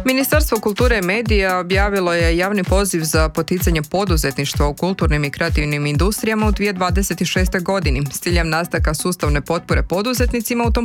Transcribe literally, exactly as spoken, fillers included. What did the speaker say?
Ministarstvo kulture i medija objavilo je javni poziv za poticanje poduzetništva u kulturnim i kreativnim industrijama u dvije tisuće dvadeset šestoj godini s ciljem nastavka sustavne potpore poduzetnicima u tom